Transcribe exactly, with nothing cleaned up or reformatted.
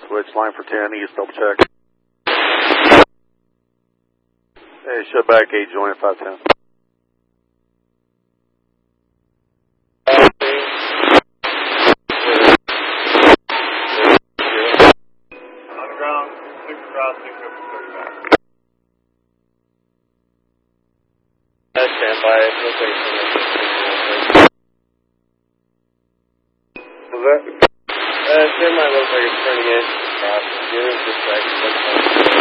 Switch line for ten, east, double check. Hey, shut back, eight, join five ten. On the ground, six across, six over thirty-five. Uh, stand by, location. Was that? Uh, stand by, looks like it's turning in. Cross, you're in distraction.